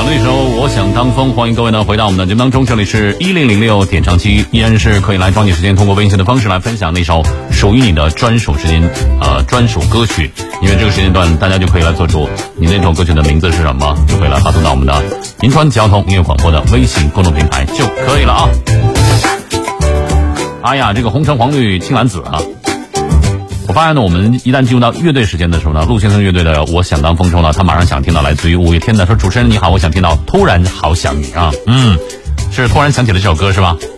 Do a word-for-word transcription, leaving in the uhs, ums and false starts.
那时候我想当风，欢迎各位呢回到我们的节目当中，这里是一零零六点唱机，依然是可以来抓紧时间通过微信的方式来分享那首属于你的专属时间呃专属歌曲，因为这个时间段大家就可以来做出你那首歌曲的名字是什么，就可以来发送到我们的银川交通音乐广播的微信公众平台就可以了啊。哎呀，这个红橙黄绿青蓝紫啊，我发现呢，我们一旦进入到乐队时间的时候呢，陆先生乐队的《我想当风中》呢，他马上想听到来自于五月天的，说主持人你好，我想听到突然好想你啊，嗯，是突然想起了这首歌是吧？